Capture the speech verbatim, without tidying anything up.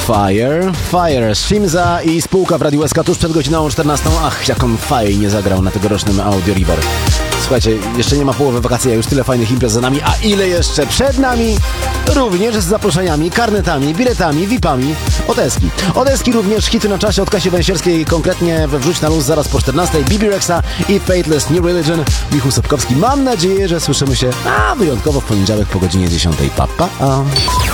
Fire, Fire, Shimza i spółka w Radiu S K tuż przed godziną czternastą. Ach, jak on fajnie zagrał na tegorocznym Audio River. Słuchajcie, jeszcze nie ma połowy wakacji, a już tyle fajnych imprez za nami, a ile jeszcze przed nami? Również z zaproszeniami, karnetami, biletami, V I P-ami od Eski. Od Eski również hity na czasie od Kasi Węsierskiej, konkretnie we Wrzuć na luz zaraz po czternastej, B B Rexa i Fateless New Religion, Michu Sobkowski. Mam nadzieję, że słyszymy się a wyjątkowo w poniedziałek po godzinie dziesiątej. Pa, pa, a.